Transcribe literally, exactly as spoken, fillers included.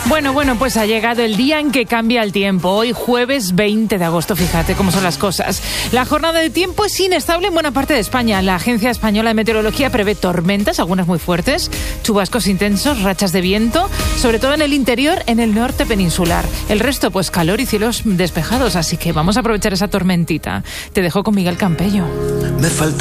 Bueno, bueno, pues ha llegado el día en que cambia el tiempo. Hoy jueves veinte de agosto, fíjate cómo son las cosas. La jornada de tiempo es inestable en buena parte de España. La Agencia Española de Meteorología prevé tormentas, algunas muy fuertes, chubascos intensos, rachas de viento, sobre todo en el interior, en el norte peninsular. El resto, pues calor y cielos despejados, así que vamos a aprovechar esa tormentita. Te dejo con Miguel Campello. Me falta